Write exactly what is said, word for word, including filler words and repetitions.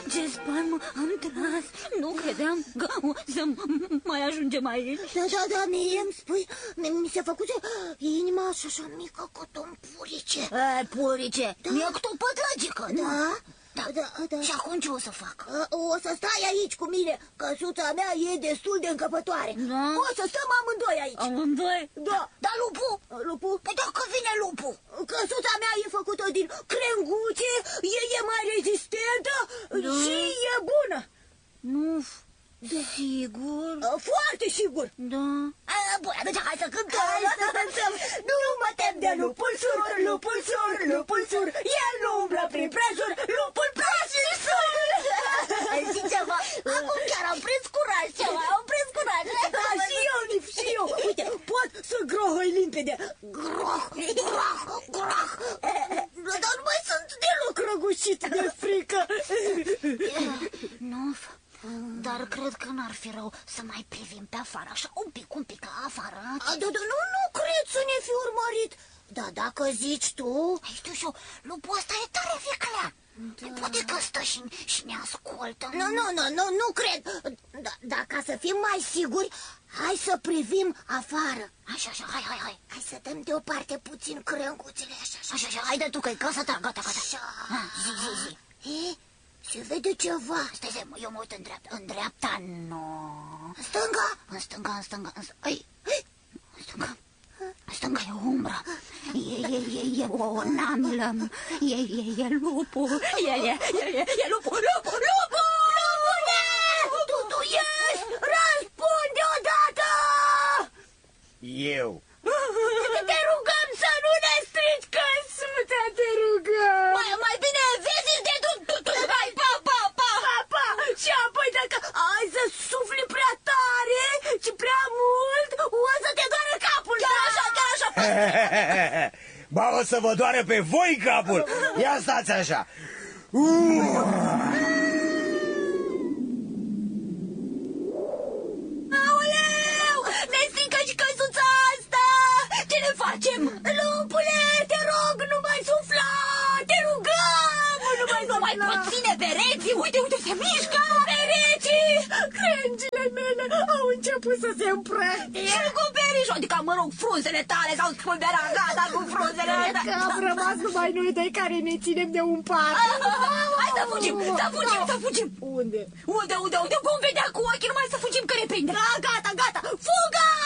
Ce spaimă am tras. Nu credeam că o să mai ajungem aici. Da, da, da, mie îmi spui, mi se făcuse inima așa mică cât un purice. E, purice, da. Mi-e cât o pătrăgică, da? Da, da, da. Și acum ce o să fac? O să stai aici cu mine, căsuța mea e destul de încăpătoare. Da? O să stăm amândoi aici. Amândoi? Da. Dar lupul? Lupul? Păi dacă vine lupul? Căsuța mea e făcută din crenguțe, e, e mai rezistentă, da. Și e bună. Nu, da. Sigur? Foarte sigur. Da. A, bun, atunci hai să cântăm. Hai să cântăm. Nu mă tem de lupul sur, lupul sur, lupul sur. El nu umblă prin prejur, lupul prejur sur. Știi ceva? Acum chiar am prins curaj ceva, am prins curaj. Da, și eu, Nif, și eu. Uite, pot să grohăi limpede. Groh, groh, groh. Dar nu mai sunt deloc răgușit de frică. Nu, dar cred că n-ar fi rău să mai privim pe afară, așa un pic, un pic afară. A, da, da, nu, nu cred să ne fi urmărit. Da, dacă zici tu... Ai, știu și eu, lupul ăsta e tare viclean. Da. Poate că stă și, și ne ascultă. Nu, nu, nu, nu, nu cred. Da, da, ca să fim mai siguri, hai să privim afară. Așa, așa, hai, hai, hai. Hai să dăm deoparte puțin crânguțele, așa, așa. Așa, așa, haide tu, că e casa ta, gata, gata. Așa. Ha, zi, zi, zi. E? Se vede ceva. Stai, stai, eu mă uit în dreapta. În dreapta, nu. În stânga? În stânga, în stânga, în stânga. Ai, în stânga. În stânga e o umbră. E, e, e, e o namilă. E, e, e lupul. E, e, e, e, e lupul, lupul, lupul! Lupule! Tu, tu ești? Răspunde odată! Eu. Te rugăm să nu ne strici căsuța, te rugăm! Mai, mai bine vezi de tu, tu, tu, hai, pa, pa, pa! Pa, pa! Și apoi dacă ai să sufli prea tare și prea mult, o să te doară capul! Chiar așa, chiar așa! Ba, o să vă doară pe voi capul! Ia stați așa! Aoleu! Ne strică și căsuța asta! Ce ne facem? Lupule, te rog, nu mai sufla! Te rugăm! Nu mai, nu mai pot ține pereții! Uite, uite, se mișcă! Pereții! Crengile mele au început să se împrăștie! Și cu perișul, adică, mă rog, frunzele tale s-au spulberat, gata cu frunzele astea! Că am rămas numai noi doi care ne ținem de un pat! Hai să fugim, să fugim, să fugim! Unde? Unde, unde, unde? Vom vedea cu ochii, numai să fugim că ne prinde! Da, gata, gata! Fuga!